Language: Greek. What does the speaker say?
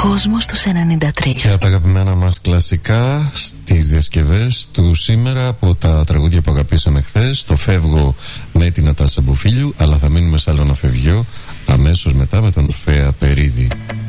Κόσμος τους 93. Και από τα αγαπημένα μας κλασικά στις διασκευές του σήμερα, από τα τραγούδια που αγαπήσαμε χθες, το Φεύγω με την Νατάσα Μπουφίλιου, αλλά θα μείνουμε σε άλλο ένα φευγείο αμέσως μετά με τον Ορφέα Περίδη.